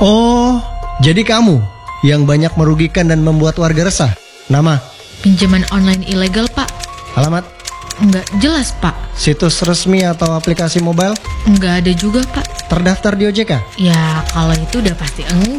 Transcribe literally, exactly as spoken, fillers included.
Oh, jadi kamu yang banyak merugikan dan membuat warga resah. Nama? Pinjaman online ilegal, Pak. Alamat? Nggak jelas, Pak. Situs resmi atau aplikasi mobile? Nggak ada juga, Pak. Terdaftar di O J K? Ya, kalau itu udah pasti enggak.